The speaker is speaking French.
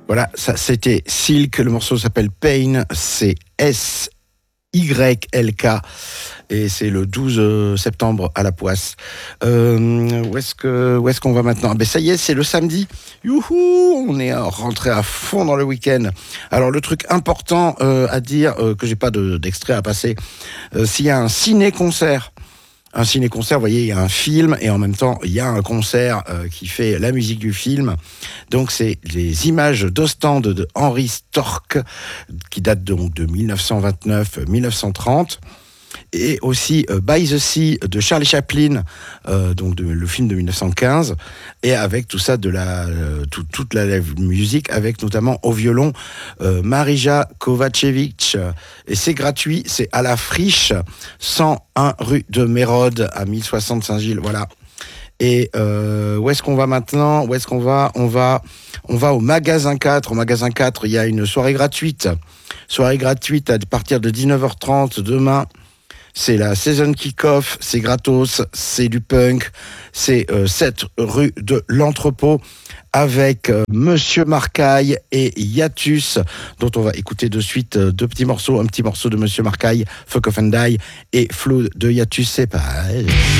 Voilà, ça c'était Silk, le morceau s'appelle Pain, c'est SYLK et c'est le 12 septembre à la Poisse. Où est-ce qu'on va maintenant? Ben ça y est, c'est le samedi. Youhou, on est rentré à fond dans le week-end. Alors le truc important à dire, que j'ai pas d'extrait à passer, s'il y a un ciné-concert. Un ciné-concert, vous voyez, il y a un film et en même temps, il y a un concert qui fait la musique du film. Donc, c'est les images d'Ostende de Henri Storck, qui datent donc de 1929-1930. Et aussi By the Sea de Charlie Chaplin, le film de 1915, et avec tout ça toute la musique, avec notamment au violon Marija Kovacevic, et c'est gratuit, c'est à la Friche, 101 rue de Mérode à 1060 Saint-Gilles, voilà. Et où est-ce qu'on va maintenant? Où est-ce qu'on va? On va au magasin 4. Au magasin 4, il y a une soirée gratuite. Soirée gratuite à partir de 19h30 demain. C'est la Season Kick-Off, c'est gratos, c'est du punk, c'est 7 rue de l'Entrepôt avec Monsieur Marcaille et Hiatus, dont on va écouter de suite deux petits morceaux, un petit morceau de Monsieur Marcaille, Fuck Off and Die, et Flo de Hiatus, c'est pareil.